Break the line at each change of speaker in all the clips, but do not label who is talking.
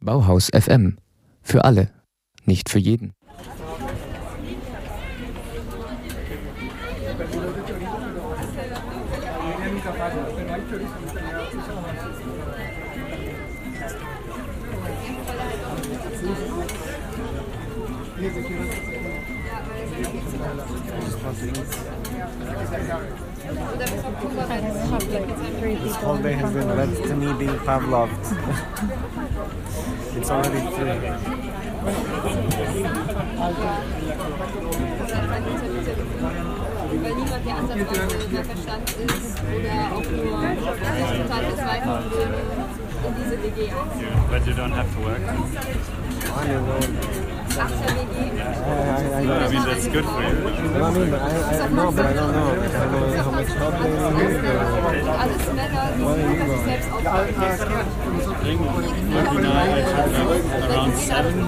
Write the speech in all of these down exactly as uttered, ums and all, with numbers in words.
Bauhaus F M. Für alle, nicht für jeden.
This whole day has been led to me being Pavloved. It's already three.
Weil niemand der ansatzweise der Verstand ist oder auch nur sich total verzweifeln will in diese W G einzieht.
But you don't have to work.
I don't know.
achtzehn W G.
I, I, I,
I mean, that's good for you.
I mean, but I, I know, but I don't know. I don't know how much help they need.
Alles Männer, die sich über sich selbst aufbauen.
Every night I should around seven.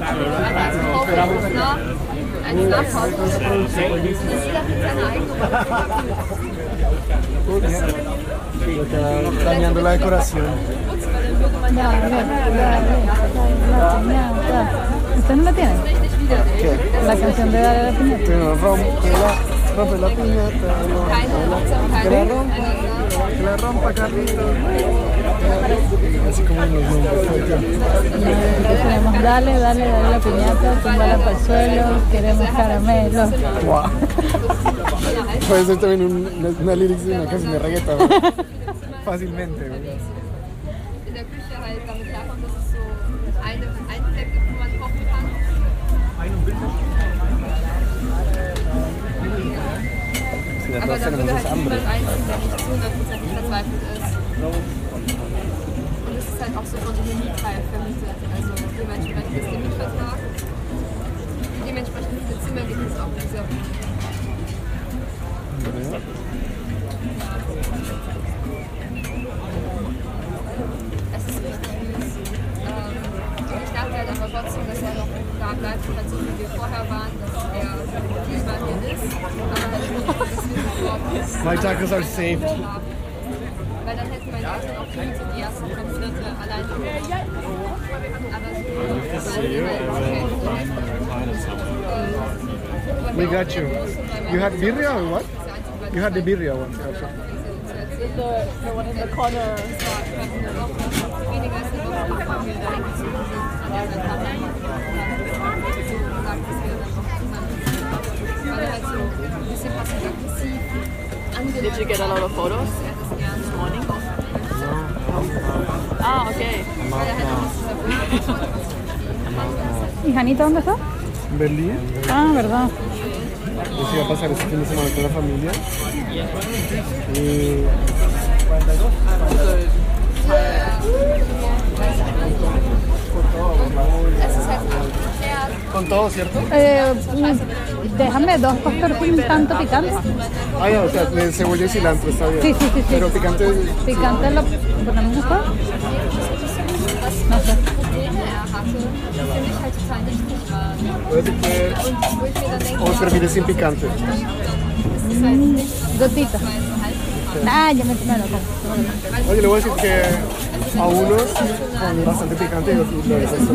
Eins nachpausen. Jeder hat seine eigene
Está dañando la decoración.
Ya, a ver, ya, la piñata. ¿Usted no la tiene?
¿Qué?
La canción de Dale la piñata.
Pero rompe la, rompe la piñata. No, que la rompa, que la rompa, Carlito. Así como los nombres.
Queremos dale, dale, dale la piñata, tumbala para el suelo, queremos caramelos.
Wow. Puede ser también un, una, una lyrics de una canción de reggaeton. Fácilmente.
In der Küche halt damit klarkommt, dass es so eine, ein Fleck gibt, wo man kochen kann. Aber da würde halt niemand einziehen, der nicht zu hundertprozentig verzweifelt ist. Und es ist halt auch so autonomiefrei vermietet. Also dementsprechend ist der Mietvertrag. Dementsprechend viele Zimmer gibt es auch diese. Es ist richtig mies. Ähm, ich dachte halt aber trotzdem, dass er noch da bleibt, halt so wie wir vorher waren, dass er diesmal hier ist. Aber halt nicht, dass wir sofort
My tacos are saved.
haben. Weil dann hätten meine Eltern auch nie so die ersten fünf Schritte alleine gemacht. Aber so, weil die halt
We got you. You had birria or what? You had the birria one. Also.
The, the one in the corner.
Weniger als eine Woche bevor wir da eingezogen sind, an der Seite haben wir gesagt, dass wir dann noch zusammen, weil er halt so ein bisschen passiv-aggressiv angenommen.
Did you get a lot of photos this morning? Ah, okay.
Weil er halt auch nicht dieser Wunsch
¿Y Janita dónde está?
En Berlín.
Ah, verdad.
Yo sí iba a pasar este fin de semana con la familia. Y
Es ist halt sehr
con todo, ¿cierto?
Eh, déjame dos pastores sin tanto picante.
Ah, ya, o sea, de cebolla y cilantro está bien.
Sí, sí, sí, sí.
Pero picante.
Picante lo ponemos después. No sé.
Probleme er hatte, die für mich halt total nichtig waren.
Puede que.
Und wo ich mir dann denke,
O prefieres sin picante.
es ist halt nicht
Gotitas. Ah, ya me me lo como.
Oye, le voy a decir que a unos con bastante picante y otros lo detesto.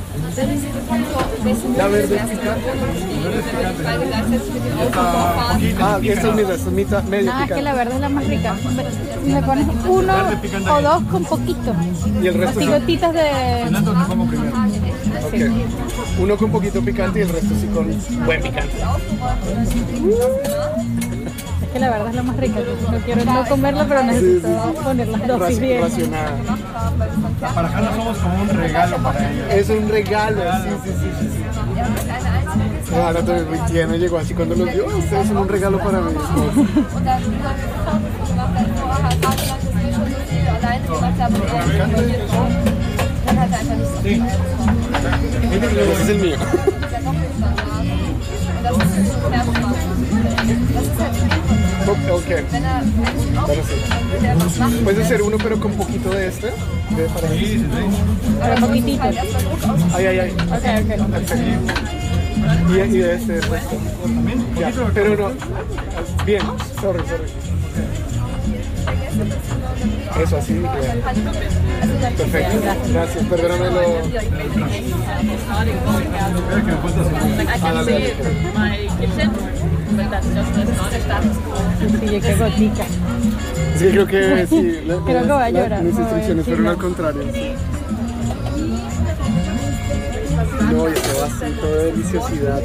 La verde es picante.
beide gleichzeitig mit dem Auto vorfahren.
Ah, esta es mi esta es mitad, medio
Ah, es que
picante.
la verde es la más rica. Me pones uno o dos con poquito.
Y el resto
Así
sí.
gotitas de...
Ok. Uno con poquito picante y el resto sí con buen picante.
Es que la verdad es la más rica. No quiero no comerla, pero necesito poner las dosis
Raci-
bien.
Racionada.
Para acá no somos como un regalo para ella.
Es un regalo, sí, sí, sí, sí, sí. Ah, no te muy tierno, llegó así cuando los vio. Ustedes son un regalo para mí.
Und dann gemacht, dann vorher tagelang, dass wir schon so viel alleine gemacht haben und er involviert war. Dann hat er einfach nicht so viel Geld.
Ese es el mío.
Der Doppelstandard. Und das ist so fair gemacht. Das ist halt
Ok, ok.
wenn er wenn er
Ahora sí.
wenn er was macht,
Puedes hacer uno pero con poquito de este. De para mí.
Pero poquitito.
halt erstmal Druck aus.
Ay, ay, ay.
Ok, ok.
Perfecto. Y, y de este de resto. Ya, pero no. Bien, sorry, sorry. Eso, así. Ya. Perfecto. Gracias, perdóname lo...
Like I can see it from my kitchen, but that's just the Scottish status quo.
Sí, yo qué gotica.
Sí, creo que sí. La,
Creo que voy a
la-
llorar,
Mis
voy a
instrucciones
decir
fueron
no.
al contrario. No, y ese vasito de deliciosidad.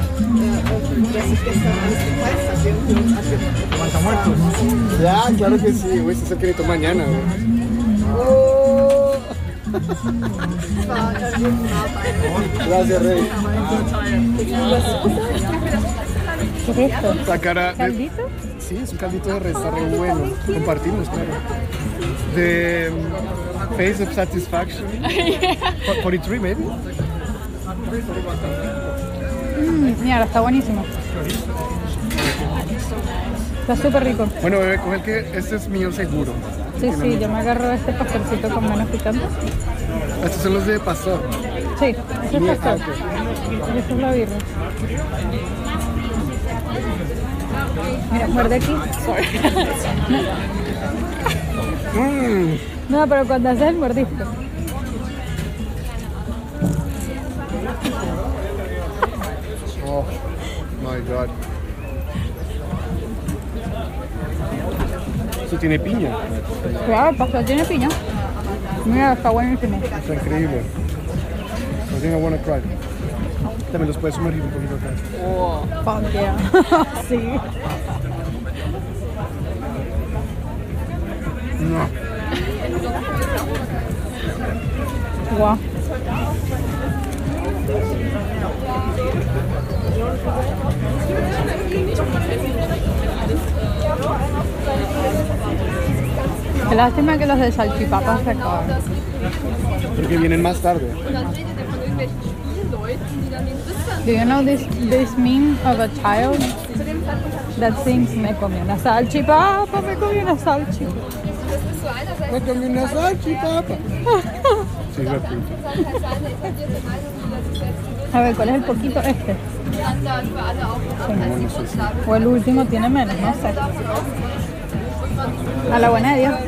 Levanta muertos.
Ya, claro que sí, güey, se hace que mañana, güey. Gracias, Rey.
¿Qué es esto?
La cara de...
¿Caldito?
Sí, es un caldito de res, está re bueno. Compartimos, claro. De um, Face of Satisfaction. Por- forty-three, maybe.
Mm, mira, está buenísimo. Está súper rico.
Bueno, bebé, coge el que este es mío seguro.
Sí, sí, yo me agarro este pastorcito con menos picante.
Estos son los de pastor.
Sí, ese es
Mira,
pastor.
ah,
Y esa es la birra. Mira, muerde aquí.
Mm.
No, pero cuando haces el mordisco.
Oh, my God. Eso tiene piña.
Claro, el pastor tiene piña. Mira, está buenísimo.
Está increíble. I think I wanna cry. También los puedes sumergir un poquito acá.
Fuck yeah. Sí.
No.
Guau. Qué lástima que los de salchipapas se acaban.
Porque vienen más tarde.
Und dann redet er von irgendwelchen Spielleuten, die dann den Riss dann
Do you know this, this meme of a child that sings me comí una salchipapa, me comí una salchipapa?
das ist so einerseits
Me comí una salchipapa. Sí, es verdad.
halt seine etablierte Meinung, die er sich selbst
A ver, ¿cuál es el poquito este?
hat, da über alle auch als die Grundlage.
O el último tiene menos, no sé. A la buena de Dios.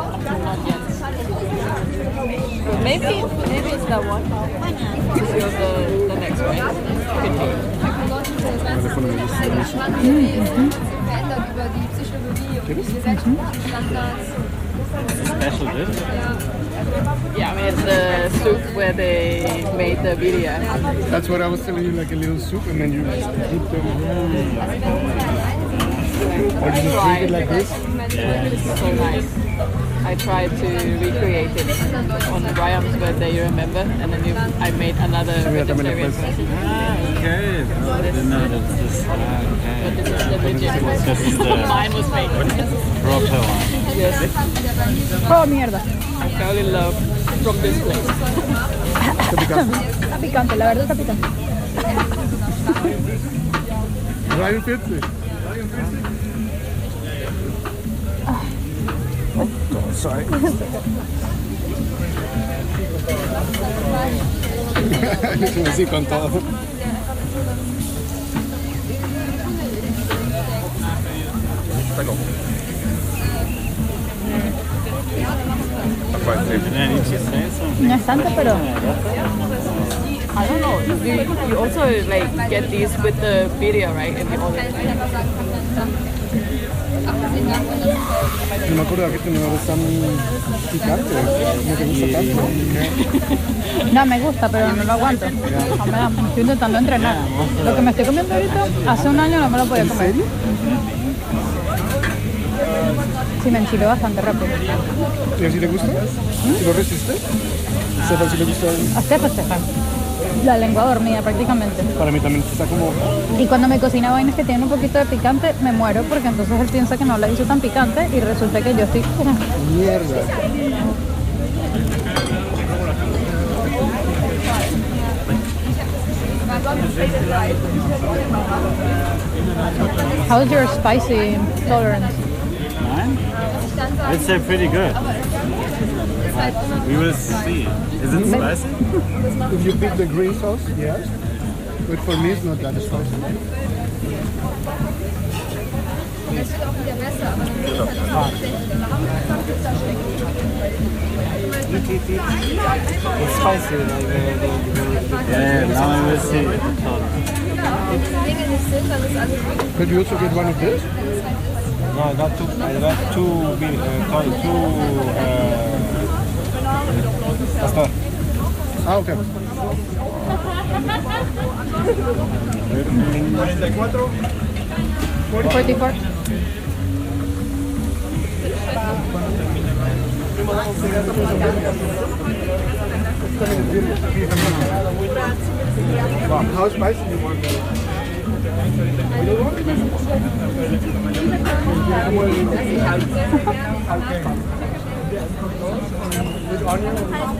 Maybe, maybe it's that one. This is the, the next one.
Verändert über die Psychologie und die Gesellschaftsstandards.
Special dish?
Yeah, I mean it's the soup where they made the video.
That's what I was telling you, like a little soup, and then you dip them. Or you just drink it like this.
It's so nice. I tried to recreate it on Brian's birthday, you remember? And then you, I made another
mira, también le
vegetarian
puedes-
version.
Ah, okay. Oh, I didn't know that this. Ah,
But
okay.
this is the legit.
This is the
Mine was fake.
proper one.
Yes,
Oh, mierda.
I fell in love from this place.
Está picante.
Está picante, la verdad está picante.
Ryan Fitzy. Oh, sorry. Sí, con todo.
And then you just say something.
No es tanto, pero
I don't know. You, you also like get these with the video, right? If you order.
No me acuerdo que no eres tan picante. No te gusta tanto.
no me gusta, pero no lo aguanto. No me da, me estoy intentando entrenar. Lo que me estoy comiendo ahorita, hace un año no me lo podía
¿En
comer.
serio?
Sí, me enchiló bastante rápido.
¿Y así te gusta? ¿Sí lo resiste? Stefan, ¿sí le gusta?
A Stefan, Stefan. La lengua dormida prácticamente.
Para mí también está como...
Y cuando me cocina vainas que tienen un poquito de picante, me muero porque entonces él piensa que no la hizo tan picante y resulta que yo estoy...
Mierda.
How's your spicy tolerance?
Mine? I'd say pretty good. We will see. Is it spicy?
If you pick the green sauce, yes. But for me, it's not that spicy.
Das wird auch wieder besser, aber dann wird es halt auch
It's spicy, like the, the, the,
Yeah, now I will see.
wenn die Dinge nicht sind, dann ist alles gut.
Could you also get one of this?
No, I got two. I got two. beer- Uh, sorry, two. Uh, pastor.
Ah, okay.
forty-four.
Wow. How spicy do you want that? With onion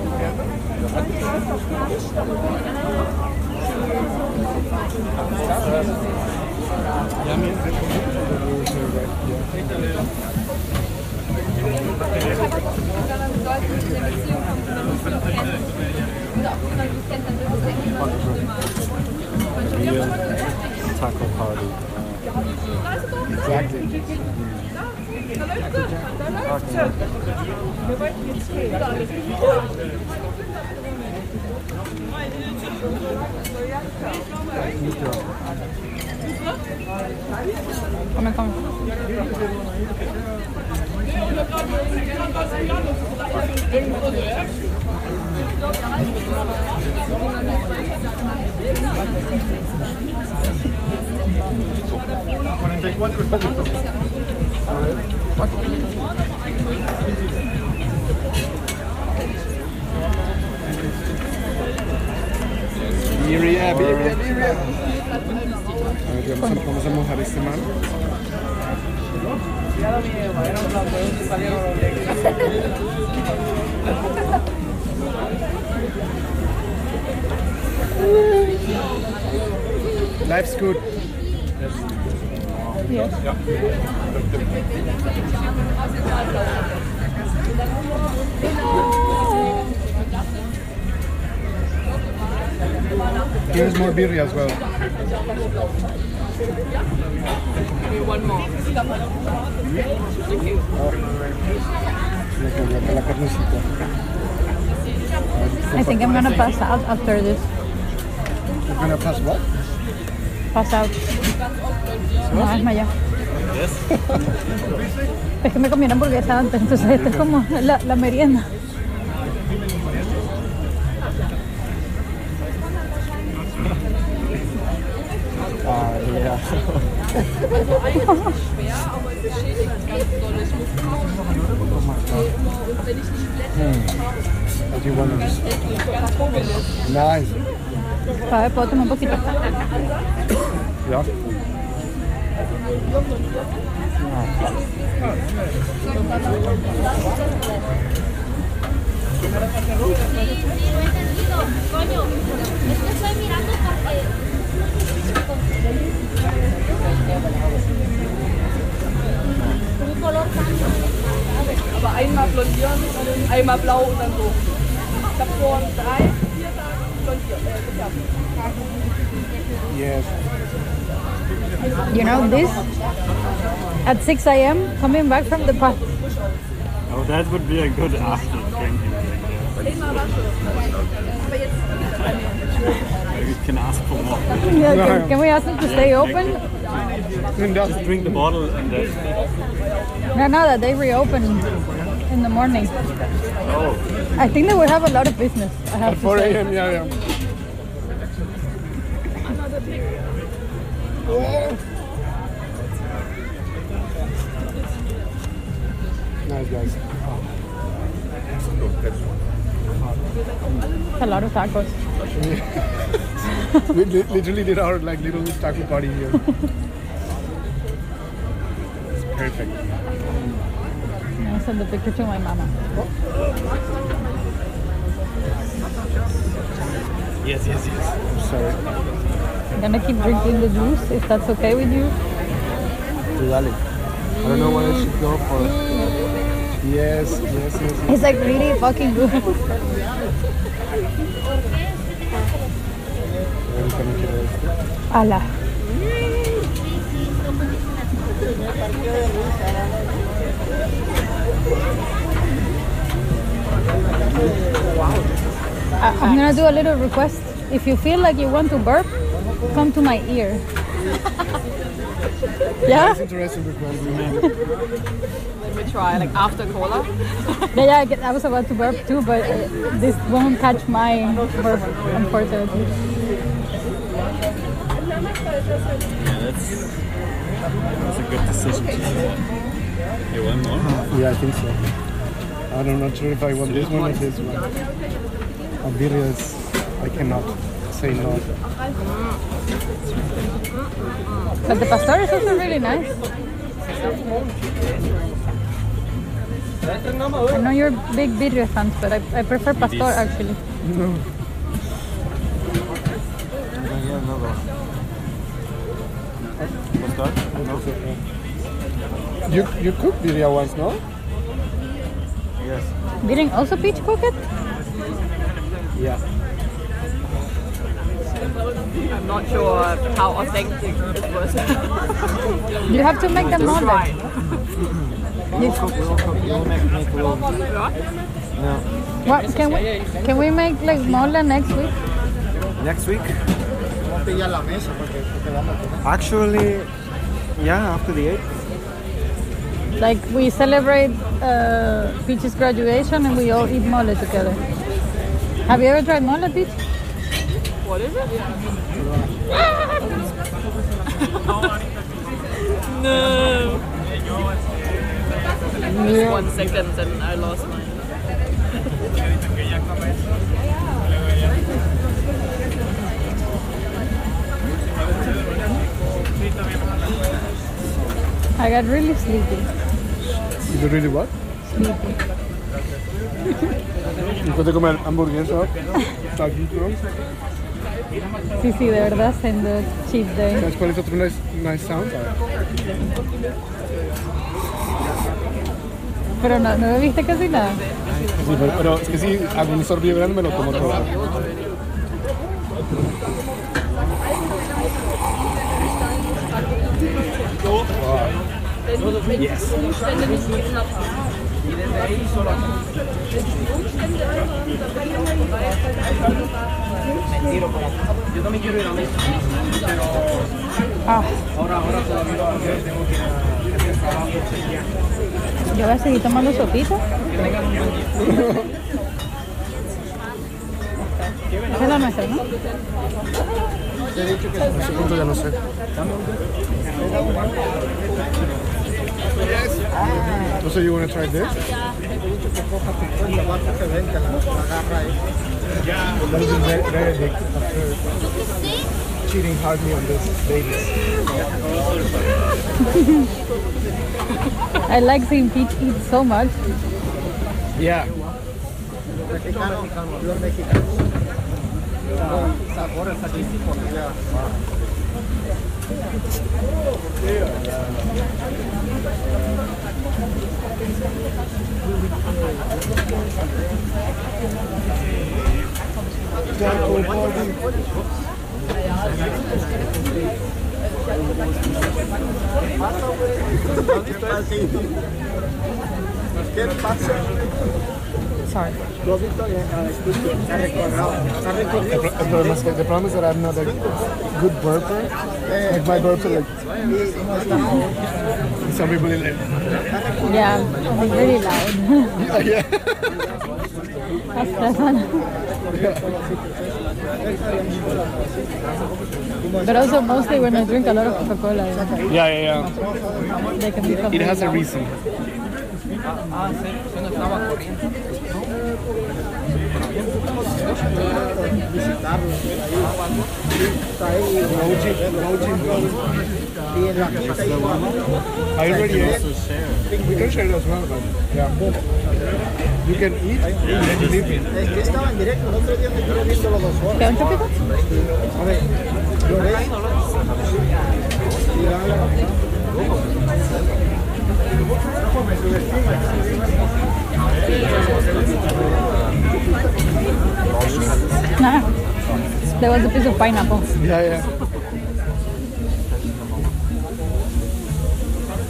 Wenn man mit Leuten in eine Beziehung kommt, die man nicht so kennt, oder auch jemanden nicht kennt, dann wird es eigentlich immer schlimmer.
Taco party.
Exactly.
Come, come.
Birria, birria, birria. A ver, vamos a, vamos a mojar este man. Life's good.
Yes.
Here's more birria as well.
One more.
La, la carnecita.
I think I'm gonna pass out after this.
You're gonna pass what?
Pass out. No, desmayar. Es que me comí una hamburguesa antes, entonces esta es como la, la merienda.
Ah, yeah. What do you want? Nice.
A ver, puedo tomar un poquito.
Ja.
Coño, es que estoy mirando porque... Un color
Aber einmal blondieren, einmal blau und dann so. Ich habe vor drei, vier Tagen blondiert. Äh,
Yes.
You know this? At six a m coming back from the park.
Oh, that would be a good after drinking drink. Maybe we can ask for more.
Yeah, can, can we ask them to stay open?
Just drink the bottle and then.
No, no, that they reopen in the morning.
Oh.
I think they will have a lot of business. I have
At
to
four
say.
a m, yeah, yeah. Nice, guys.
It's a lot of tacos.
We li- literally did our like little taco party here. It's perfect.
I'll send the picture to my mama.
Yes, yes, yes.
I'm sorry.
I'm gonna keep drinking the juice if that's okay with you.
Tú dale. I don't know what I should go for. Yes, yes, yes, yes.
It's like really fucking good.
Ahorita me quiero esto.
Ala. I- I'm gonna do a little request. If you feel like you want to burp, come to my ear. Yeah?
That's interesting because
Let me try, like after cola.
Yeah, yeah, I, get, I was about to burp too, but uh, this won't catch my burp, unfortunately.
Yeah, that's, that's a good decision. You want more?
yeah, I think so. I'm not sure if I want this one or this one. Birrias, I cannot say no.
But the pastor is also really nice. I know you're big birria fans, but I, I prefer pastor actually.
No. You you cooked birria once, no?
Yes.
Didn't also Peach cook it?
Yeah.
I'm not sure how authentic it was.
You have to make them more like.
We'll cook, we'll cook, we'll make, make we'll, no.
What can we can we make like mole next week?
Next week? Actually, yeah, after the eighth.
Like we celebrate uh, Peach's graduation and we all eat mole together. Have you ever tried mole, Peach?
What is it? No. Just one second and I lost mine.
I got really sleepy.
You really what?
Sleepy.
Después de comer hamburguesa, taquito.
Sí, sí, de verdad, siendo cheat day.
¿Sabes cuál es otro nice, nice sound?
Pero no, no bebiste casi nada.
Sí, pero, pero es que si hago un sorbito grande me lo tomo todo.
Yes.
Ah. Yo voy a seguir tomando sopita. Esa es la nuestra, ¿no?
Ese punto ya no sé. So you want to try this? That is very, very addictive after cheating hardly on this babies.
I like seeing Peach eat so much.
Yeah.
Sorry.
The, problem is, the problem is that I'm not a good burper. Like my burps are like some people in it.
Yeah, I'm really loud.
Yeah, yeah.
That's Stefan. But also mostly when I drink a lot of Coca-Cola.
Yeah, yeah, yeah.
They can become
It has
really
a
loud.
reason. I already ate. We can share it as well, but yeah. You can eat and then you leave it.
¿Qué, un chupito? Nah. There was a piece of pineapple.
Yeah, yeah.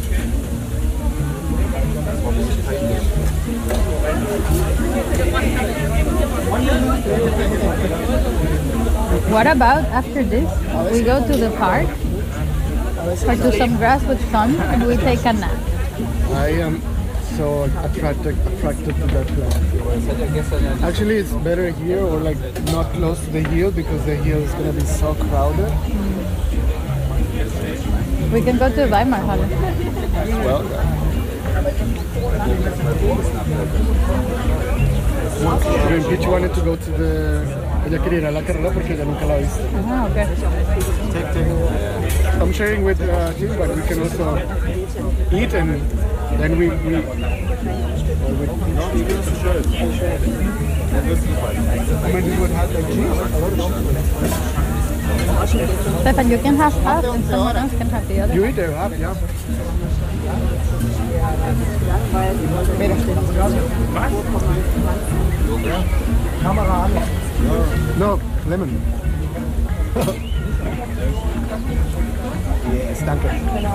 What about after this? We go to the park or to some grass with sun and we take a nap.
I am so attracted attracted to that place. Actually, it's better here or like not close to the hill because the hill is gonna be so crowded.
We can go to Weimarhalle.
Well, yeah. Peach wanted to go to the. Ella quería ir a la carrera porque ella nunca la ha visto.
Ah, okay.
I'm sharing with uh, him, but we can also eat and then we. we well, we I mean, we would have like cheese.
Stefan, you can have half and someone else can have the other.
You eat their half, yeah. No, lemon. Yes, danke.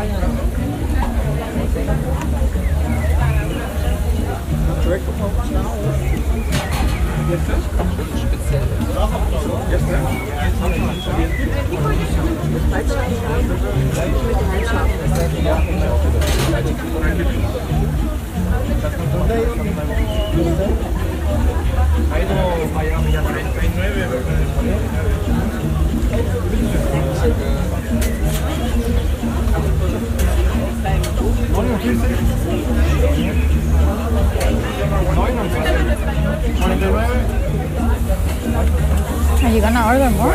Are you gonna order more?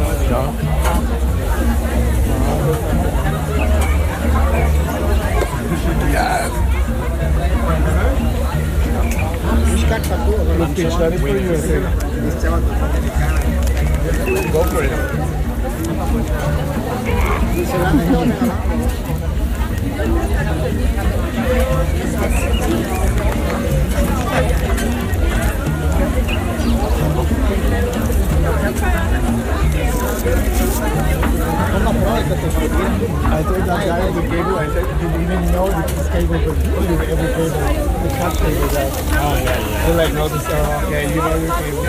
Look, Peach, that is for you. Go for it. I told that guy at the cable, I said, didn't even know that this cable was included in every cable. The cut cable that. Oh, yeah, yeah. They're like, no, this, uh, okay, you know your cable.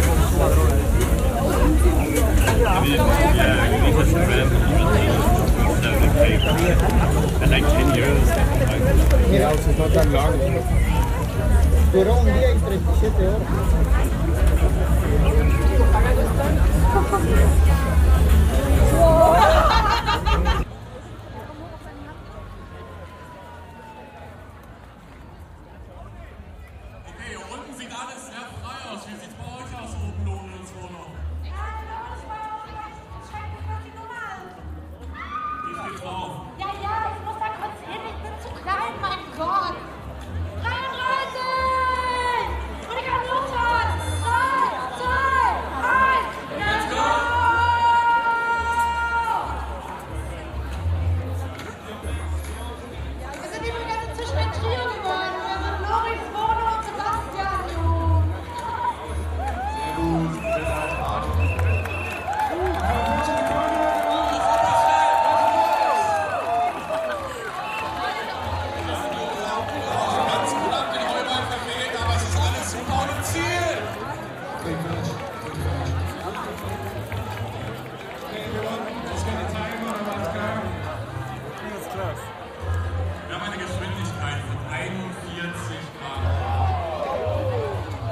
Yeah, you need to spend the cable at like ten years.
Yeah, also it's not that long.
Duró un día y treinta y siete horas.